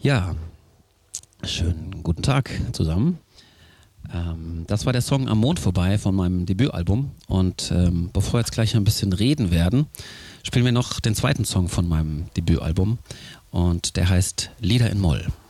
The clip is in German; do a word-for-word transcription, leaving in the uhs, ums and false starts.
Ja, schönen guten Tag zusammen. Ähm, das war der Song Am Mond vorbei von meinem Debütalbum. Und ähm, bevor wir jetzt gleich ein bisschen reden werden, spielen wir noch den zweiten Song von meinem Debütalbum. Und der heißt Lieder in Moll.